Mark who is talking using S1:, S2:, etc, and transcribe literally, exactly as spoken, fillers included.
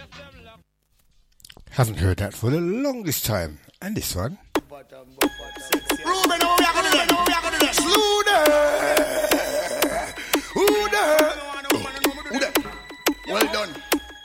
S1: Haven't heard that for the longest time. And this one.
S2: Ruben, how we are going to do